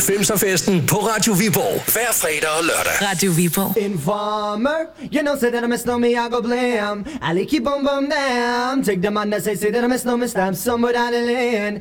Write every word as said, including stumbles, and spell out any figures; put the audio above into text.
halvfemser-festen på Radio Viborg. Hver fredag og lørdag. Radio Viborg. Informer, you know, say that I'm a snowman, I go blam. I like keep on bum down. Take the man that say, say that I'm a snowman, stamp somewhere down the lane.